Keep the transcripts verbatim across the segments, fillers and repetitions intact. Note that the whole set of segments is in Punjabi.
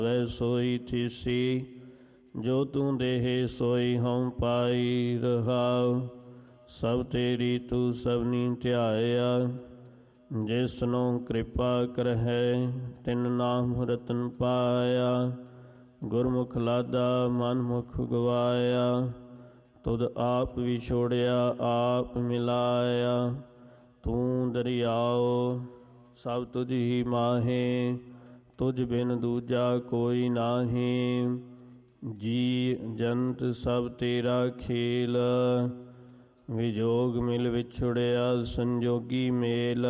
ਵੈ ਸੋਈ ਥੀਸੀ, ਜੋ ਤੂੰ ਦੇਹੇ ਸੋਈ ਹਉ ਪਾਈ ਰਹਾਉ। ਸਭ ਤੇਰੀ ਤੂੰ ਸਭਨੀ ਧਿਆਇਆ, ਜਿਸਨੂੰ ਕਿਰਪਾ ਕਰਹਿ ਤਿਨ ਨਾਮ ਰਤਨ ਪਾਇਆ। ਗੁਰਮੁਖ ਲਾਦਾ ਮਨ ਮੁਖ ਗਵਾਇਆ, ਤੁਧ ਆਪ ਵਿਛੋੜਿਆ ਆਪ ਮਿਲਾਇਆ। ਤੂੰ ਦਰਿਆਓ ਸਭ ਤੁਝ ਹੀ ਮਾਹੇ, ਤੁਝ ਬਿਨ ਦੂਜਾ ਕੋਈ ਨਾਹੀਂ। ਜੀ ਜੰਤ ਸਭ ਤੇਰਾ ਖੇਲ, ਵਿਜੋਗ ਮਿਲ ਵਿਛੜਿਆ ਸੰਜੋਗੀ ਮੇਲ।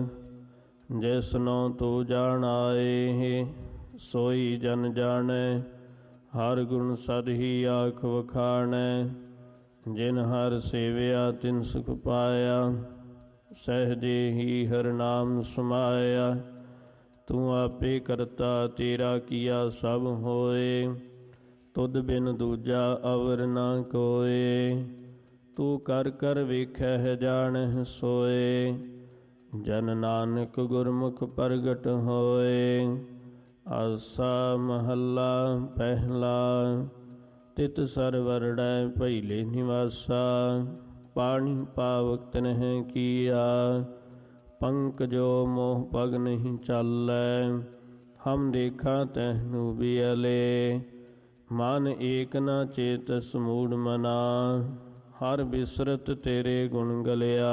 ਜਿਸਨੋ ਤੂੰ ਜਾਣਾਏ ਸੋਈ ਜਨ ਜਾਣੈ, ਹਰ ਗੁਣ ਸਦ ਹੀ ਆਖ ਵਖਾਣੈ। ਜਿਨ ਹਰ ਸੇਵਿਆ ਤਿਨ ਸੁਖ ਪਾਇਆ, ਸਹਿਜੇ ਹੀ ਹਰ ਨਾਮ ਸਮਾਇਆ। ਤੂੰ ਆਪੇ ਕਰਤਾ ਤੇਰਾ ਕੀਆ ਸਭ ਹੋਏ, ਤੁਧ ਬਿਨ ਦੂਜਾ ਅਵਰ ਨਾ ਕੋਏ। ਤੂੰ ਕਰ ਕਰ ਵੇਖਹਿ ਜਾਣਹਿ ਸੋਏ, ਜਨ ਨਾਨਕ ਗੁਰਮੁਖ ਪ੍ਰਗਟ ਹੋਏ। ਆਸਾ ਮਹੱਲਾ ਪਹਿਲਾ, ਤਿਤ ਸਰਵਰੜੈ ਭੈਲੇ ਨਿਵਾਸਾ। ਪਾਣੀ ਪਾਵਕ ਤਨਹਿ ਕੀਆ, ਪੰਕਜੋ ਮੋਹ ਪਗ ਨਹੀਂ ਚਾਲੈ। ਹਮ ਦੇਖਾ ਤੈਨੂੰ ਬਿਅਲੇ, ਮਨ ਏਕ ਨ ਚੇਤਸ ਮੂੜ ਮਨਾ। ਹਰ ਬਿਸਰਤ ਤੇਰੇ ਗੁਣ ਗਲਿਆ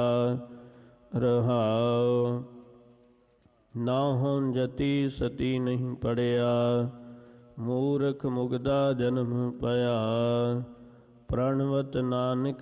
ਰਹਾਉ, ਨਾ ਹੋਂ ਜਤੀ ਸਤੀ ਨਹੀਂ ਪੜਿਆ। ਮੂਰਖ ਮੁਗਦਾ ਜਨਮ ਪਿਆ, ਪ੍ਰਣਵਤ ਨਾਨਕ